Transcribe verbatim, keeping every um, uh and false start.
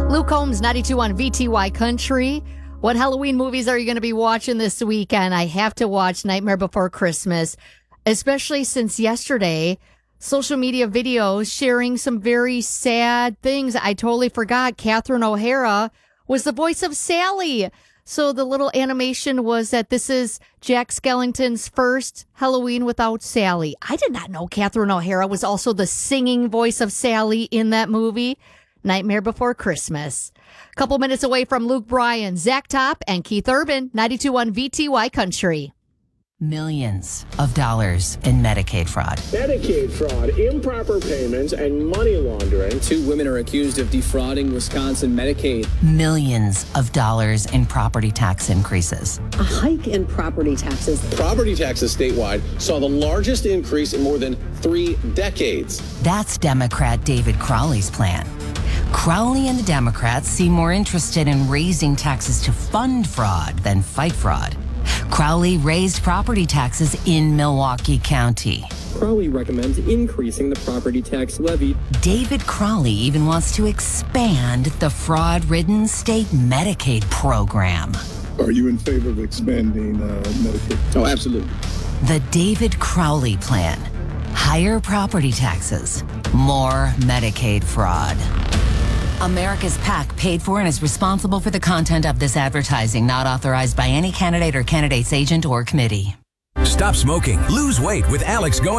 Luke Combs, ninety-two on V T Y Country. What Halloween movies are you going to be watching this weekend? I have to watch Nightmare Before Christmas, especially since yesterday, social media videos sharing some very sad things. I totally forgot Catherine O'Hara was the voice of Sally. So the little animation was that this is Jack Skellington's first Halloween without Sally. I did not know Catherine O'Hara was also the singing voice of Sally in that movie. Nightmare Before Christmas. A couple minutes away from Luke Bryan, Zach Top, and Keith Urban, ninety-two on V T Y Country. Millions of dollars in Medicaid fraud. Medicaid fraud, improper payments, and money laundering. Two women are accused of defrauding Wisconsin Medicaid. Millions of dollars in property tax increases. A hike in property taxes. Property taxes statewide saw the largest increase in more than three decades. That's Democrat David Crowley's plan. Crowley and the Democrats seem more interested in raising taxes to fund fraud than fight fraud. Crowley raised property taxes in Milwaukee County. Crowley recommends increasing the property tax levy. David Crowley even wants to expand the fraud-ridden state Medicaid program. Are you in favor of expanding uh, Medicaid? Oh, absolutely. The David Crowley plan. Higher property taxes, more Medicaid fraud. America's PAC paid for and is responsible for the content of this advertising, not authorized by any candidate or candidate's agent or committee. Stop smoking. Lose weight with Alex going.